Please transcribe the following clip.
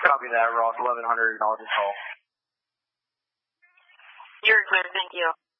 Copy that, Ross. 1100 acknowledges call. You're clear. Thank you.